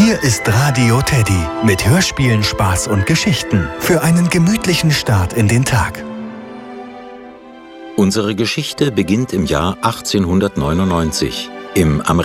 Hier ist Radio Teddy mit Hörspielen, Spaß und Geschichten für einen gemütlichen Start in den Tag. Unsere Geschichte beginnt im Jahr 1899 im